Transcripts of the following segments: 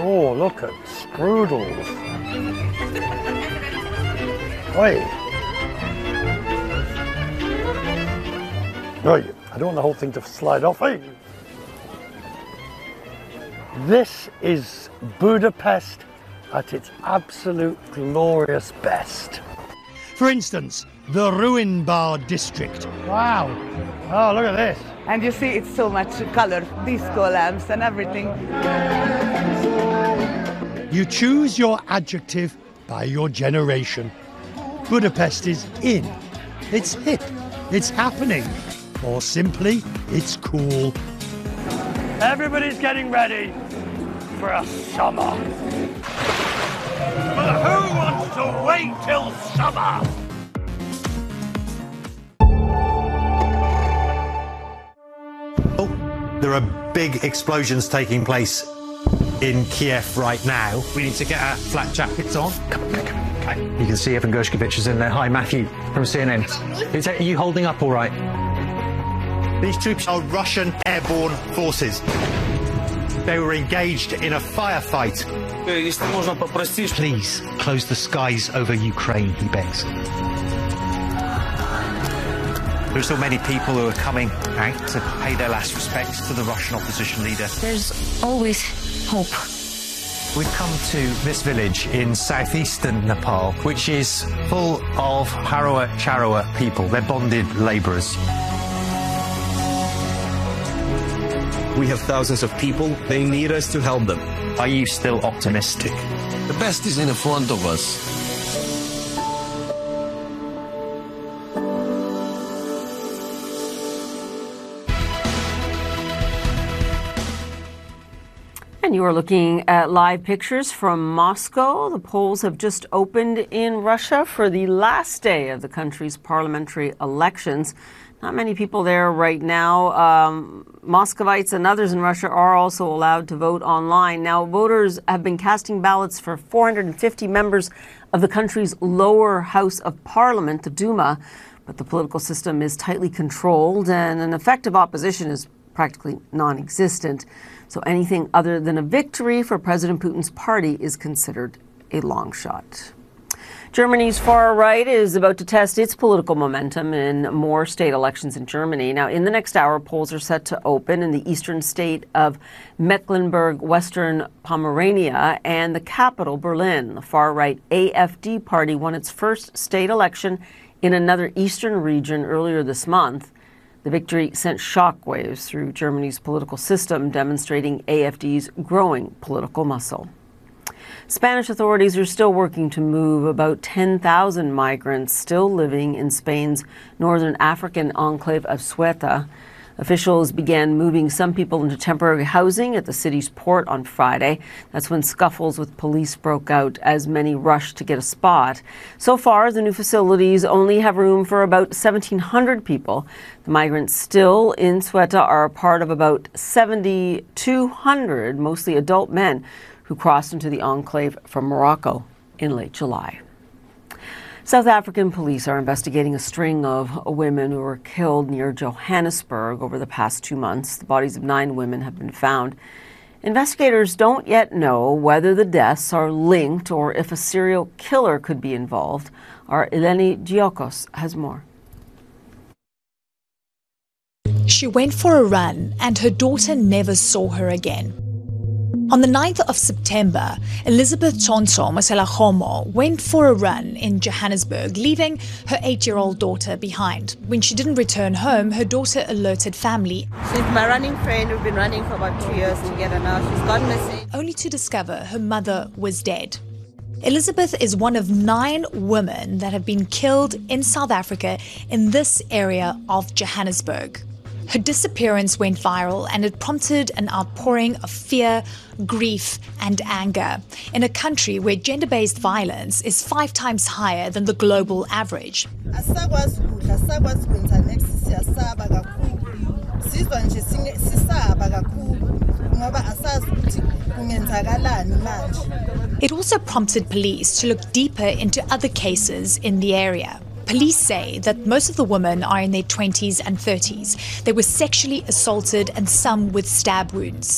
Oh, look at strudels. Oi. Right, I don't want the whole thing to slide off. Hey. This is Budapest at its absolute glorious best. For instance, the Ruin Bar district. Wow. Oh, look at this. And you see it's so much color, disco lamps and everything. You choose your adjective by your generation. Budapest is in. It's hip. It's happening. Or simply, it's cool. Everybody's getting ready for a summer. But who wants to wait till summer? There are big explosions taking place in Kiev right now. We need to get our flak jackets on. Come on. You can see Evan Gershkovich is in there. Hi, Matthew from CNN. Are you holding up all right? These troops are Russian airborne forces. They were engaged in a firefight. Please close the skies over Ukraine, he begs. There are still many people who are coming out to pay their last respects to the Russian opposition leader. There's always hope. We've come to this village in southeastern Nepal, which is full of Harawa Charawa people. They're bonded labourers. We have thousands of people. They need us to help them. Are you still optimistic? The best is in front of us. And you are looking at live pictures from Moscow. The polls have just opened in Russia for the last day of the country's parliamentary elections. Not many people there right now. Moscovites and others in Russia are also allowed to vote online. Now, voters have been casting ballots for 450 members of the country's lower house of parliament, the Duma, but the political system is tightly controlled and an effective opposition is practically non-existent. So anything other than a victory for President Putin's party is considered a long shot. Germany's far right is about to test its political momentum in more state elections in Germany. Now, in the next hour, polls are set to open in the eastern state of Mecklenburg-Western Pomerania and the capital, Berlin. The far-right AfD party won its first state election in another eastern region earlier this month. The victory sent shockwaves through Germany's political system, demonstrating AfD's growing political muscle. Spanish authorities are still working to move about 10,000 migrants still living in Spain's northern African enclave of Ceuta. Officials began moving some people into temporary housing at the city's port on Friday. That's when scuffles with police broke out as many rushed to get a spot. So far, the new facilities only have room for about 1,700 people. The migrants still in Ceuta are a part of about 7,200, mostly adult men, who crossed into the enclave from Morocco in late July. South African police are investigating a string of women who were killed near Johannesburg over the past 2 months. The bodies of 9 women have been found. Investigators don't yet know whether the deaths are linked or if a serial killer could be involved. Our Eleni Diokos has more. She went for a run and her daughter never saw her again. On the 9th of September, Elizabeth Tonto Maselahomo went for a run in Johannesburg, leaving her 8-year-old daughter behind. When she didn't return home, her daughter alerted family. She's my running friend. We've been running for about 2 years together now. She's gone missing. Only to discover her mother was dead. Elizabeth is one of 9 women that have been killed in South Africa in this area of Johannesburg. Her disappearance went viral and it prompted an outpouring of fear, grief and anger in a country where gender-based violence is 5 times higher than the global average. It also prompted police to look deeper into other cases in the area. Police say that most of the women are in their 20s and 30s. They were sexually assaulted and some with stab wounds.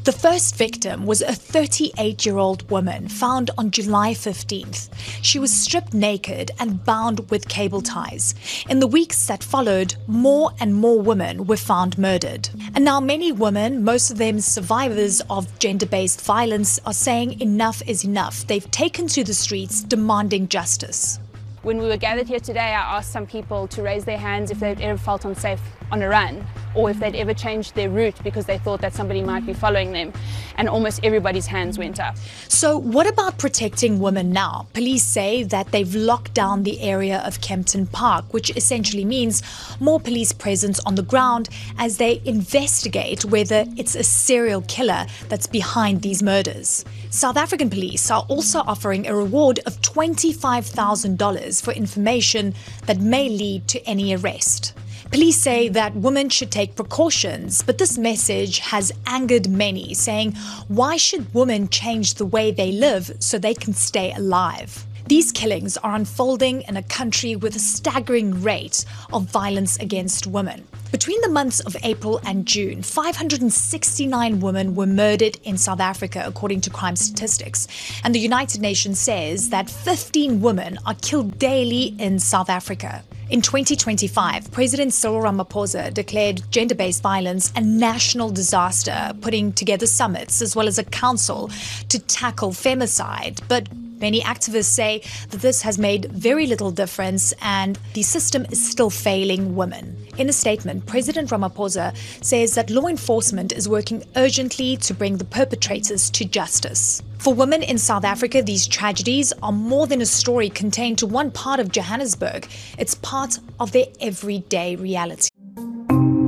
The first victim was a 38-year-old woman found on July 15th. She was stripped naked and bound with cable ties. In the weeks that followed, more and more women were found murdered. And now many women, most of them survivors of gender-based violence, are saying enough is enough. They've taken to the streets demanding justice. When we were gathered here today, I asked some people to raise their hands if they'd ever felt unsafe on a run, or if they'd ever changed their route because they thought that somebody might be following them. And almost everybody's hands went up. So what about protecting women now? Police say that they've locked down the area of Kempton Park, which essentially means more police presence on the ground as they investigate whether it's a serial killer that's behind these murders. South African police are also offering a reward of $25,000 for information that may lead to any arrest. Police say that women should take precautions, but this message has angered many, saying, why should women change the way they live so they can stay alive? These killings are unfolding in a country with a staggering rate of violence against women. Between the months of April and June, 569 women were murdered in South Africa, according to crime statistics. And the United Nations says that 15 women are killed daily in South Africa. In 2025, President Cyril Ramaphosa declared gender-based violence a national disaster, putting together summits as well as a council to tackle femicide. But many activists say that this has made very little difference and the system is still failing women. In a statement, President Ramaphosa says that law enforcement is working urgently to bring the perpetrators to justice. For women in South Africa, these tragedies are more than a story contained to one part of Johannesburg. It's part of their everyday reality.